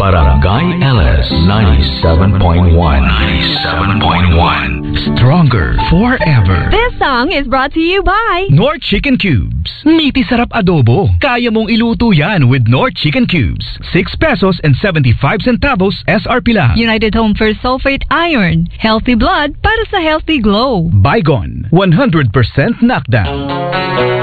Barangay LS 97.1. 97.1. Stronger forever. This song is brought to you by North Chicken Cubes. Meaty sarap adobo. Kaya mong iluto yan with North Chicken Cubes. 6 pesos and 75 centavos SRP lang. United Home for Sulfate Iron. Healthy blood para sa healthy glow. Bygone. 100% knockdown.